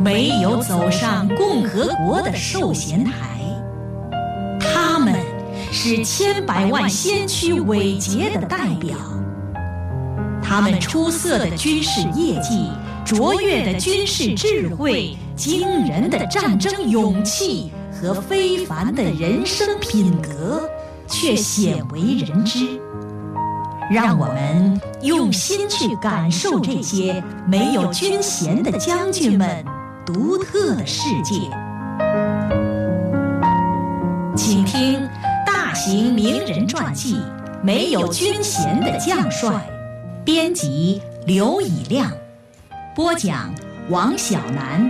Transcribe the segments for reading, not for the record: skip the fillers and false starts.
没有走上共和国的授衔台，他们是千百万先驱伟捷的代表。他们出色的军事业绩、卓越的军事智慧、惊人的战争勇气和非凡的人生品格，却鲜为人知。让我们用心去感受这些没有军衔的将军们独特的世界。请听大型名人传记《没有军衔的将帅》，编辑刘以亮，播讲王晓楠。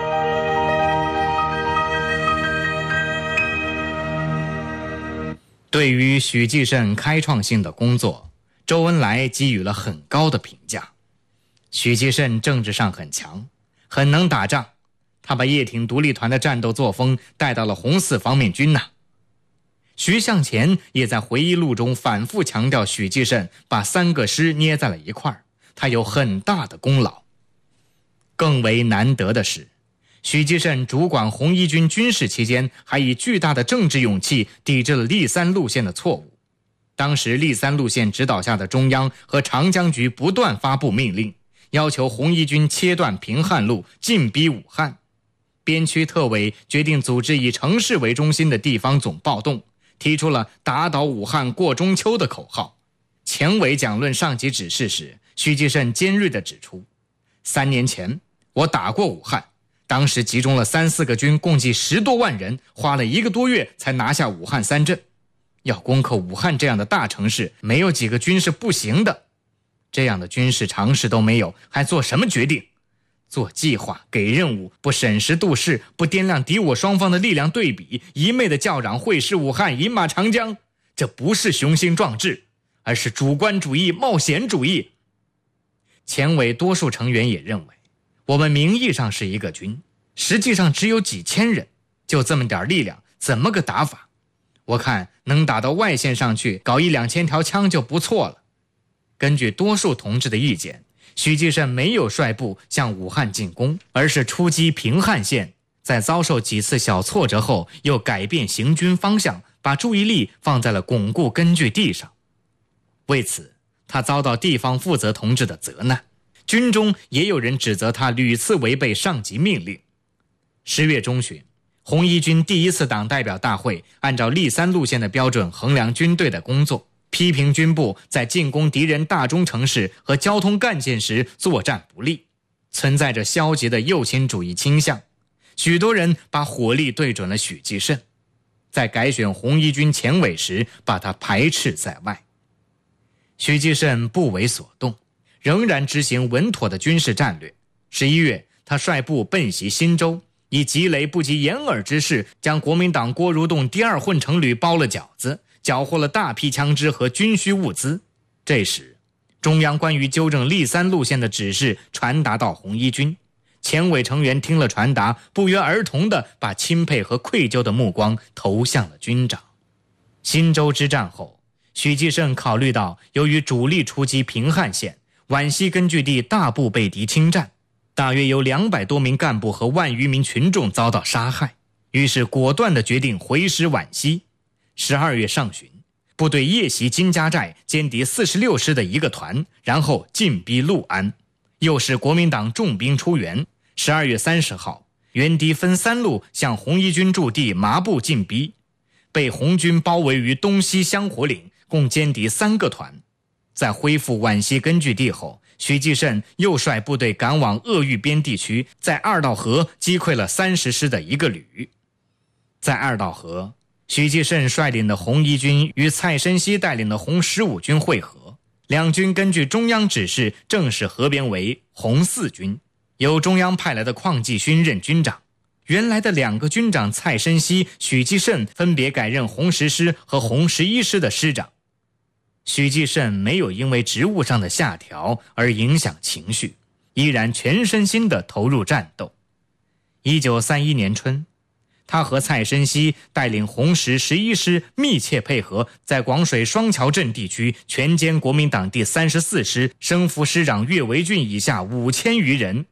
对于许继慎开创性的工作，周恩来给予了很高的评价。许继慎政治上很强，很能打仗，他把叶挺独立团的战斗作风带到了红四方面军呐。徐向前也在回忆录中反复强调许继慎把3个师捏在了一块儿，他有很大的功劳。更为难得的是，许继慎主管红一军军事期间，还以巨大的政治勇气抵制了立三路线的错误。当时立三路线指导下的中央和长江局不断发布命令，要求红一军切断平汉路，进逼武汉。边区特委决定组织以城市为中心的地方总暴动，提出了打倒武汉过中秋的口号。前委讲论上级指示时，许继慎尖锐地指出，3年前我打过武汉，当时集中了3、4个军，共计10多万人，花了1个多月才拿下武汉3镇。要攻克武汉这样的大城市，没有几个军是不行的。这样的军事常识都没有，还做什么决定？做计划，给任务，不审时度势，不掂量敌我双方的力量对比，一昧的叫嚷会师武汉，饮马长江，这不是雄心壮志，而是主观主义、冒险主义。前委多数成员也认为，我们名义上是一个军，实际上只有几千人，就这么点力量，怎么个打法？我看能打到外线上去，搞1、2千条枪就不错了。根据多数同志的意见，许继慎没有率部向武汉进攻，而是出击平汉线，在遭受几次小挫折后，又改变行军方向，把注意力放在了巩固根据地上。为此，他遭到地方负责同志的责难，军中也有人指责他屡次违背上级命令。10月中旬，红一军第1次党代表大会按照立三路线的标准衡量军队的工作，批评军部在进攻敌人大中城市和交通干线时作战不力，存在着消极的右倾主义倾向。许多人把火力对准了许继慎，在改选红一军前委时把他排斥在外。许继慎不为所动，仍然执行稳妥的军事战略。11月，他率部奔袭新州，以积雷不及掩耳之势，将国民党郭如栋第2混成旅包了饺子，缴获了大批枪支和军需物资。这时，中央关于纠正立三路线的指示传达到红一军，前委成员听了传达，不约而同地把钦佩和愧疚的目光投向了军长。新州之战后，许继慎考虑到由于主力出击平汉线，皖西根据地大部被敌侵占，大约有200多名干部和1万余名群众遭到杀害，于是果断地决定回师皖西。12月上旬，部队夜袭金家寨，歼敌46师的1个团，然后进逼六安，又使国民党重兵出援。12月30号，援敌分3路向红一军驻地麻布进逼，被红军包围于东西香火岭，共歼敌3个团。在恢复皖西根据地后，许继慎又率部队赶往鄂豫边地区，在二道河击溃了30师的1个旅。在二道河，许继慎率领的红一军与蔡申熙带领的红15军会合，两军根据中央指示正式合编为红四军，由中央派来的邝继勋任军长。原来的2个军长蔡申熙、许继慎分别改任红10师和红11师的师长。许继慎没有因为职务上的下调而影响情绪，依然全身心地投入战斗。1931年春，他和蔡申熙带领红10、11师密切配合，在广水双桥镇地区全歼国民党第34师，生俘师长岳维俊以下5000余人。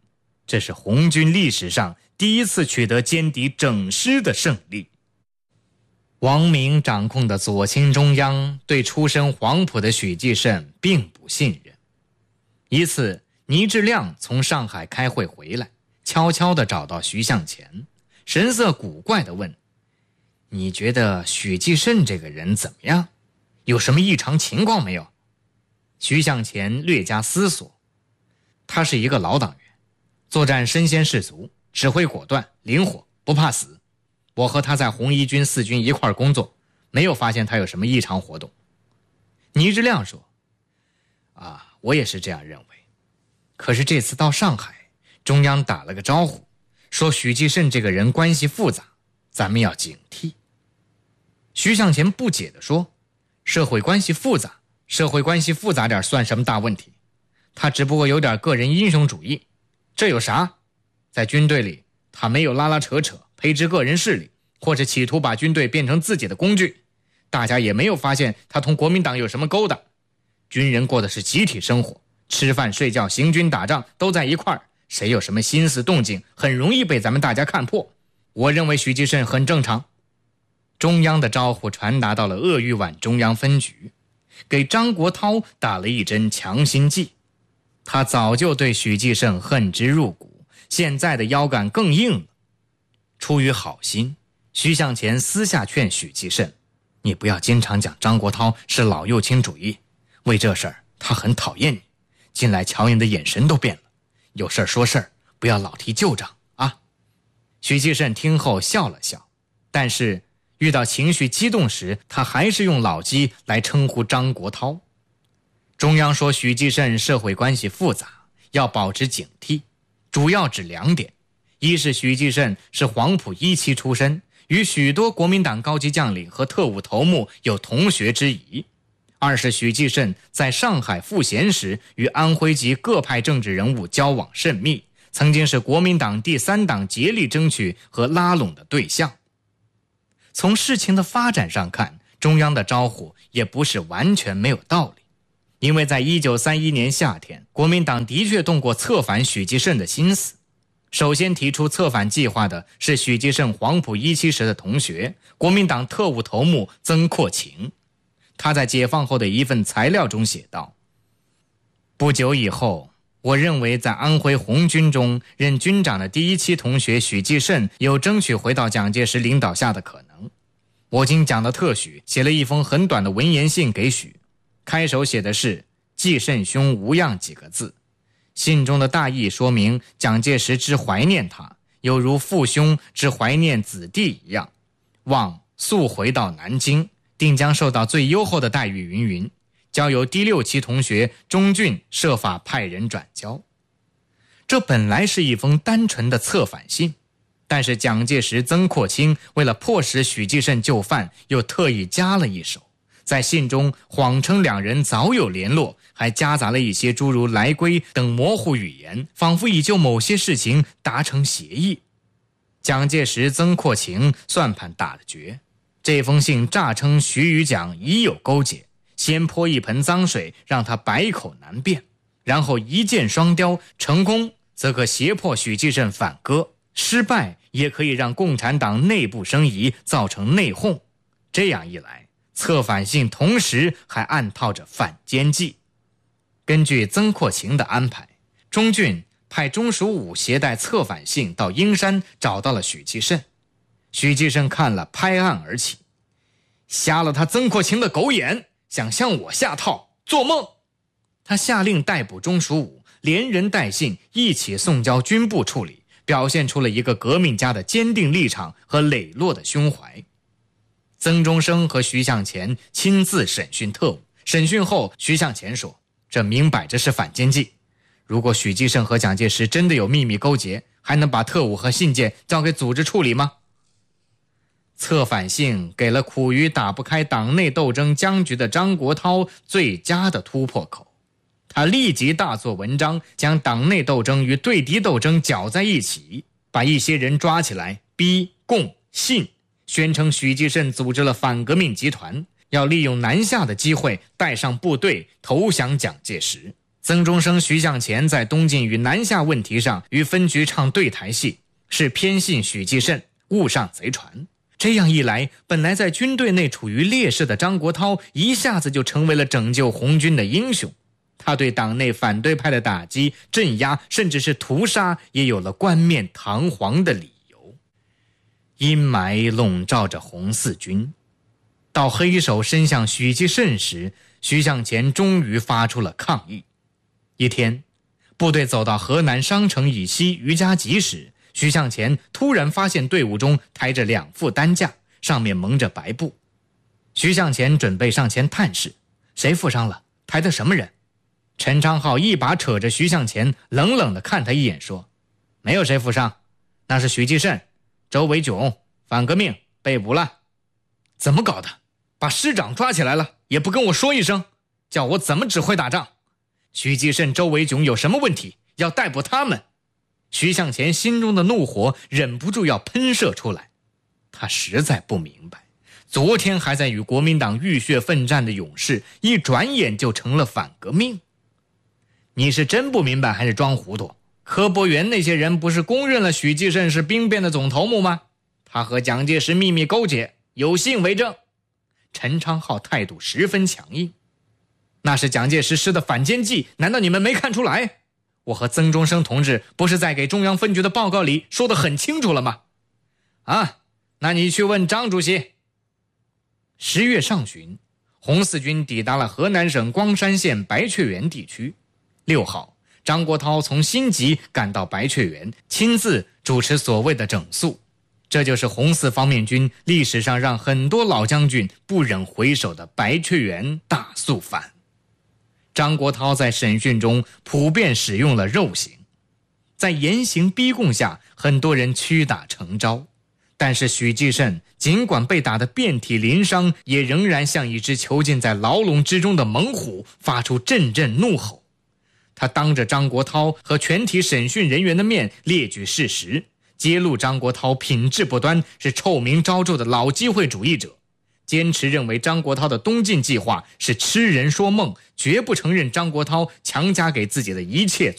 这是红军历史上第一次取得歼敌整师的胜利。王明掌控的左倾中央对出身黄埔的许继慎并不信任。一次，倪志亮从上海开会回来，悄悄地找到徐向前，神色古怪地问：你觉得许继慎这个人怎么样？有什么异常情况没有？徐向前略加思索，他是一个老党员，作战身先士卒，指挥果断灵活，不怕死。我和他在红一军4军一块工作，没有发现他有什么异常活动。倪志亮说：我也是这样认为。可是这次到上海，中央打了个招呼，说许继慎这个人关系复杂，咱们要警惕。徐向前不解地说：社会关系复杂点算什么大问题？他只不过有点个人英雄主义，这有啥？在军队里，他没有拉拉扯扯，培植个人势力，或者企图把军队变成自己的工具。大家也没有发现他同国民党有什么勾当。军人过的是集体生活，吃饭睡觉行军打仗都在一块儿，谁有什么心思动静很容易被咱们大家看破。我认为许继慎很正常。中央的招呼传达到了鄂豫皖中央分局，给张国焘打了一针强心剂。他早就对许继慎恨之入骨，现在的腰杆更硬了。出于好心，徐向前私下劝许继慎：你不要经常讲张国焘是老右倾主义，为这事儿他很讨厌你，近来瞧你的眼神都变了，有事儿说事儿，不要老提旧账啊。许继慎听后笑了笑，但是遇到情绪激动时，他还是用老鸡来称呼张国焘。中央说许继慎社会关系复杂，要保持警惕，主要指2点：一是许继慎是黄埔1期出身，与许多国民党高级将领和特务头目有同学之谊；二是许继慎在上海赋闲时与安徽及各派政治人物交往甚密，曾经是国民党第3党竭力争取和拉拢的对象。从事情的发展上看，中央的招呼也不是完全没有道理。因为在1931年夏天，国民党的确动过策反许继慎的心思。首先提出策反计划的是许继慎黄埔1期时的同学，国民党特务头目曾扩情。他在解放后的一份材料中写道：不久以后，我认为在安徽红军中任军长的第1期同学许继慎有争取回到蒋介石领导下的可能。我经蒋的特许，写了一封很短的文言信给许，开首写的是继慎兄无恙几个字。信中的大意说明蒋介石之怀念他，有如父兄之怀念子弟一样，望速回到南京，定将受到最优厚的待遇云云，交由第6期同学钟俊设法派人转交。这本来是一封单纯的策反信，但是蒋介石曾扩清为了迫使许继慎就范，又特意加了一手，在信中谎称2人早有联络，还夹杂了一些诸如来归等模糊语言，仿佛已就某些事情达成协议。蒋介石曾扩情算盘打了绝，这封信诈称许与蒋已有勾结，先泼一盆脏水让他百口难辩，然后一箭双雕，成功则可胁迫许继慎反戈，失败也可以让共产党内部生疑，造成内讧。这样一来，策反信同时还暗套着反间计。根据曾扩情的安排，钟俊派钟叔武携带策反信到英山找到了许继慎。许继慎看了拍案而起：瞎了他曾扩情的狗眼，想向我下套，做梦！他下令逮捕钟叔武，连人带信一起送交军部处理，表现出了一个革命家的坚定立场和磊落的胸怀。曾中生和徐向前亲自审讯特务，审讯后徐向前说，这明摆着是反间计，如果许继慎和蒋介石真的有秘密勾结，还能把特务和信件交给组织处理吗？策反信给了苦于打不开党内斗争僵局的张国焘最佳的突破口。他立即大做文章，将党内斗争与对敌斗争搅在一起，把一些人抓起来逼供信，宣称许继慎组织了反革命集团，要利用南下的机会带上部队投降蒋介石， 曾中生、徐向前在东晋与南下问题上与分局唱对台戏，是偏信许继慎，误上贼船。这样一来，本来在军队内处于劣势的张国焘一下子就成为了拯救红军的英雄。他对党内反对派的打击、镇压，甚至是屠杀，也有了冠冕堂皇的理由。阴霾笼罩着红四军，到黑手伸向许继慎时，徐向前终于发出了抗议。一天，部队走到河南商城以西余家集时，徐向前突然发现队伍中抬着2副担架，上面蒙着白布。徐向前准备上前探视，谁负伤了？抬的什么人？陈昌浩一把扯着徐向前，冷冷地看他一眼说：没有谁负伤，那是许继慎、周维炯反革命被捕了。怎么搞的？把师长抓起来了也不跟我说一声，叫我怎么指挥打仗？许继慎、周维炯有什么问题？要逮捕他们。徐向前心中的怒火忍不住要喷射出来。他实在不明白，昨天还在与国民党浴血奋战的勇士，一转眼就成了反革命。你是真不明白还是装糊涂？柯伯元那些人不是公认了许继慎是兵变的总头目吗？他和蒋介石秘密勾结，有信为证。陈昌浩态度十分强硬。那是蒋介石施的反间计，难道你们没看出来？我和曾中生同志不是在给中央分局的报告里说得很清楚了吗？那你去问张主席。10月上旬，红四军抵达了河南省光山县白雀园地区。6号，张国焘从新集赶到白雀园，亲自主持所谓的整肃。这就是红四方面军历史上让很多老将军不忍回首的白雀园大肃反。张国焘在审讯中普遍使用了肉刑，在严刑逼供下，很多人屈打成招。但是许继慎尽管被打得遍体鳞伤，也仍然像一只囚禁在牢笼之中的猛虎，发出阵阵怒吼。他当着张国焘和全体审讯人员的面列举事实，揭露张国焘品质不端，是臭名昭著的老机会主义者，坚持认为张国焘的东进计划是痴人说梦，绝不承认张国焘强加给自己的一切